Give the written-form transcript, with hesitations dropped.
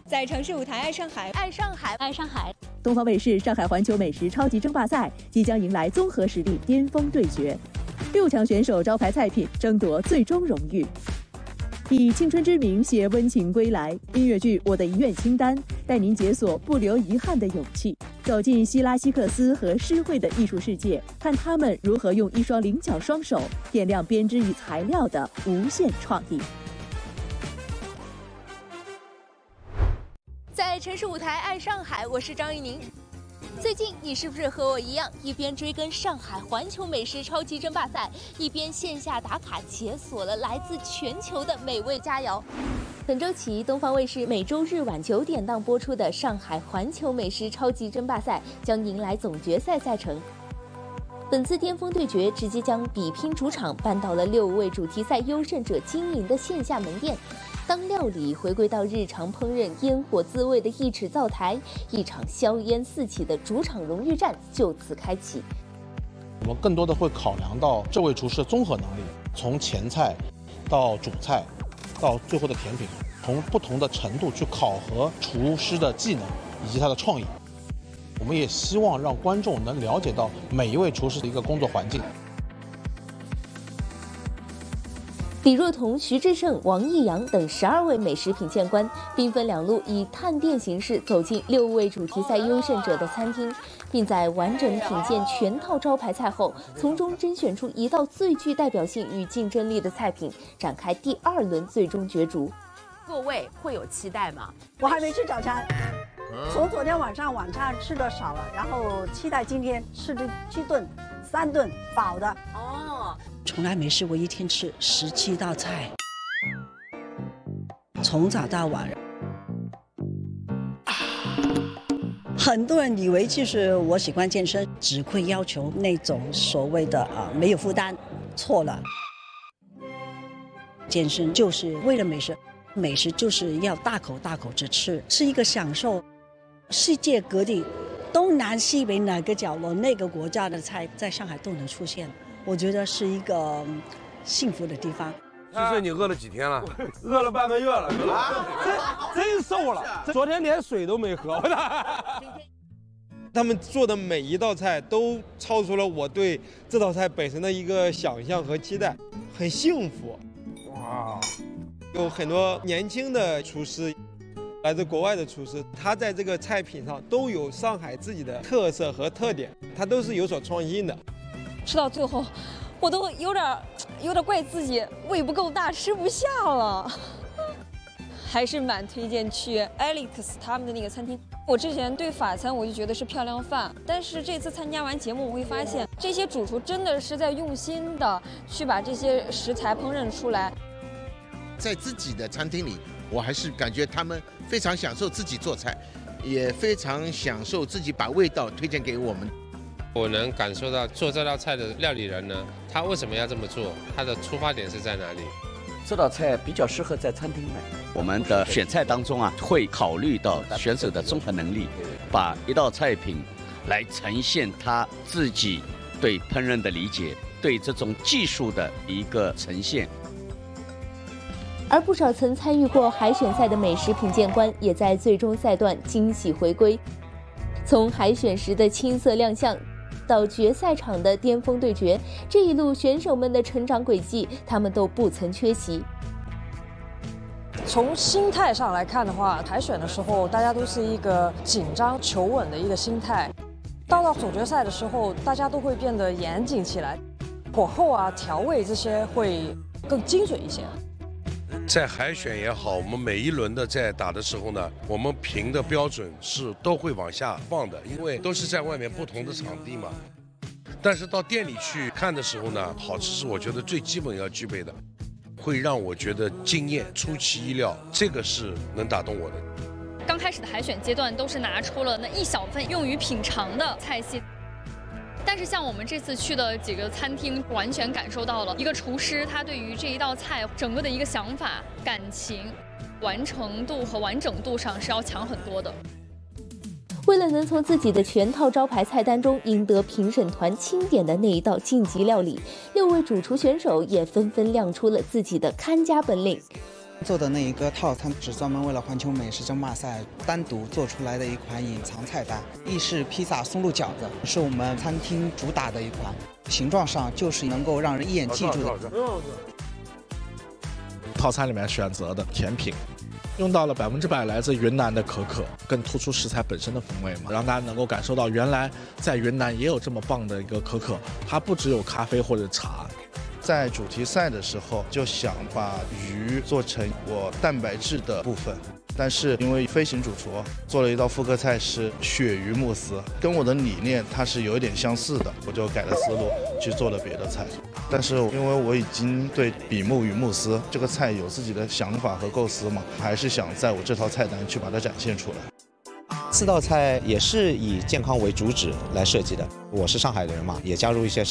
在城市舞台爱上海，爱上海，爱上海。 东方卫视上海环球美食超级争霸赛即将迎来综合实力巅峰对决，6强选手招牌菜品争夺最终荣誉。以青春之名携温情归来，音乐剧《我的遗愿清单》带您解锁不留遗憾的勇气，走进希拉希克斯和诗慧的艺术世界，看他们如何用一双灵巧双手点亮编织与材料的无限创意。 在城市舞台爱上海，我是张玉宁。最近你是不是和我一样，一边追跟上海环球美食超级争霸赛，一边线下打卡解锁了来自全球的美味佳肴？本周起，东方卫视每周日晚9点档播出的上海环球美食超级争霸赛将迎来总决赛赛程。本次巅峰对决直接将比拼主场搬到了6位主题赛优胜者经营的线下门店。当料理回归到日常烹饪烟火滋味的一尺灶台，一场硝烟四起的主场荣誉战就此开启。 我们更多的会考量到这位厨师的综合能力，从前菜到主菜到最后的甜品，从不同的程度去考核厨师的技能以及他的创意。我们也希望让观众能了解到每一位厨师的一个工作环境。 李若彤、徐志胜、王毅阳等12位美食品鉴官兵分2路，以探店形式走进6位主题赛优胜者的餐厅，并在完整品鉴全套招牌菜后，从中甄选出一道最具代表性与竞争力的菜品，展开第2轮最终角逐。 各位会有期待吗？ 我还没吃早餐，从昨天晚上吃的少了，然后期待今天吃的7顿、3顿饱的。 哦， 从来没试过一天吃17道菜，从早到晚。很多人以为就是我喜欢健身，只会要求那种所谓的没有负担，错了。健身就是为了美食，美食就是要大口大口着吃，是一个享受。世界各地，东南西北哪个角落、那个国家的菜，在上海都能出现。我觉得是一个幸福的地方。 7岁你饿了几天了？ 饿了半个月了，真瘦了。昨天连水都没喝。 他们做的每一道菜都超出了我对这道菜本身的一个想象和期待，很幸福。哇！有很多年轻的厨师，来自国外的厨师，他在这个菜品上都有上海自己的特色和特点，他都是有所创新的。 吃到最后，我都有点怪自己胃不够大，吃不下了。还是蛮推荐去 Alex 他们的那个餐厅。我之前对法餐我就觉得是漂亮饭，但是这次参加完节目，我会发现这些主厨真的是在用心的去把这些食材烹饪出来。 在自己的餐厅里，我还是感觉他们非常享受自己做菜，也非常享受自己把味道推荐给我们。 我能感受到做这道菜的料理人呢，他为什么要这么做？他的出发点是在哪里？ 这道菜比较适合在餐厅卖。我们的选菜当中会考虑到选手的综合能力，把一道菜品来呈现他自己对烹饪的理解，对这种技术的一个呈现。 而不少曾参与过海选赛的美食品鉴官，也在最终赛段惊喜回归。从海选时的青涩亮相，到决赛场的巅峰对决，这一路选手们的成长轨迹，他们都不曾缺席。 从心态上来看的话，海选的时候大家都是一个紧张求稳的一个心态，到总决赛的时候，大家都会变得严谨起来，火候调味这些会更精准一些。 在海选也好，我们每一轮的在打的时候呢，我们评的标准是都会往下放的，因为都是在外面不同的场地嘛。但是到店里去看的时候呢，好吃是我觉得最基本要具备的，会让我觉得惊艳、出其意料，这个是能打动我的。 刚开始的海选阶段都是拿出了那一小份用于品尝的菜系。但是像我们这次去的几个餐厅，完全感受到了一个厨师他对于这一道菜整个的一个想法、感情、完成度和完整度上是要强很多的。 为了能从自己的全套招牌菜单中赢得评审团钦点的那一道晋级料理，6位主厨选手也纷纷亮出了自己的看家本领。 做的那一个套餐是专门为了环球美食争霸赛单独做出来的一款隐藏菜单。意式披萨松露饺子是我们餐厅主打的一款，形状上就是能够让人一眼记住的。 套餐里面选择的甜品，用到了100%来自云南的可可，更突出食材本身的风味嘛，让大家能够感受到原来在云南也有这么棒的一个可可，它不只有咖啡或者茶。 在主题赛的时候，就想把鱼做成我蛋白质的部分，但是因为飞行主厨做了一道复刻菜是鳕鱼慕斯，跟我的理念它是有一点相似的，我就改了思路去做了别的菜。但是因为我已经对比目鱼慕斯这个菜有自己的想法和构思嘛，还是想在我这套菜单去把它展现出来。 4道菜也是以健康为主旨来设计的。我是上海人嘛，也加入一些